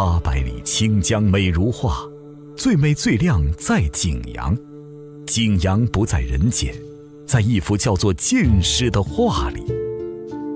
800里清江美如画，最美最亮在景阳。景阳不在人间，在一幅叫做《剑士》的画里。